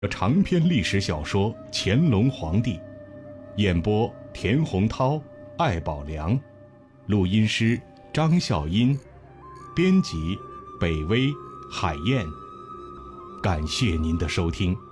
长篇历史小说《乾隆皇帝》，演播田洪涛、艾宝良，录音师张笑音，编辑北威、海燕。感谢您的收听。